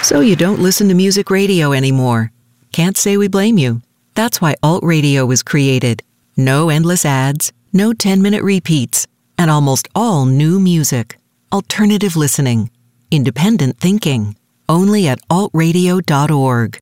So you don't listen to music radio anymore. Can't say we blame you. That's why Alt Radio was created. No endless ads, no 10-minute repeats, and almost all new music. Alternative listening. Independent thinking. Only at altradio.org.